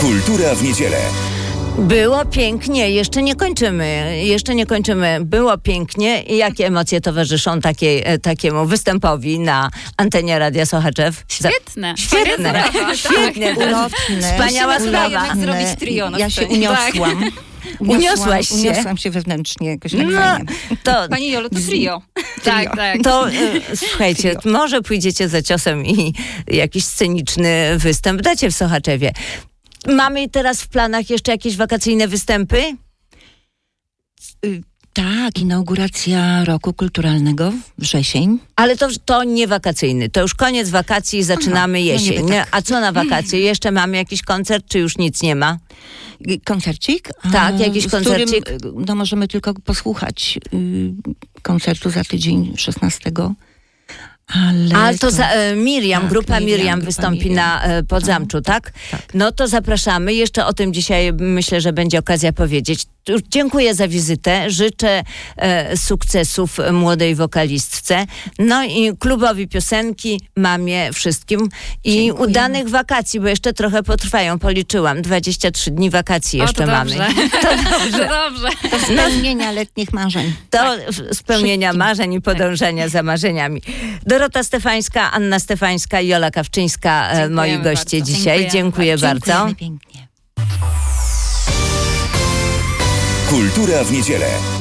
Kultura w niedzielę. Było pięknie, jeszcze nie kończymy. Było pięknie. I jakie emocje towarzyszą takiemu występowi na antenie Radia Sochaczew? Świetne. Wspaniała sprawa. Zrobić trio na Ja się scenie. uniosłam. Uniosłaś się. Uniosłam się wewnętrznie jakoś tak No, fajnie. to, Pani Jolo, to trio. Tak. to słuchajcie, może pójdziecie za ciosem i jakiś sceniczny występ dacie w Sochaczewie. Mamy teraz w planach jeszcze jakieś wakacyjne występy? Tak, inauguracja roku kulturalnego, wrzesień. Ale to nie wakacyjny, to już koniec wakacji, zaczynamy jesień. niby tak. A co na wakacje? Jeszcze mamy jakiś koncert, czy już nic nie ma? Koncercik? Tak, jakiś koncercik. Którym, możemy tylko posłuchać koncertu za tydzień 16. Ale to Miriam, tak, grupa Miriam wystąpi na Podzamczu, tak? Tak. No to zapraszamy. Jeszcze o tym dzisiaj myślę, że będzie okazja powiedzieć. Dziękuję za wizytę. Życzę sukcesów młodej wokalistce. No i klubowi piosenki, mamie, wszystkim. I Dziękujemy. udanych wakacji, bo jeszcze trochę potrwają. Policzyłam. 23 dni wakacji jeszcze mamy. To dobrze. Do spełnienia letnich marzeń. Do spełnienia Wszystkim. marzeń i podążania za marzeniami. Dorota Stefańska, Anna Stefańska i Jola Kawczyńska, moi goście bardzo. dzisiaj. Dziękuję bardzo. Dziękujemy pięknie. Kultura w niedzielę.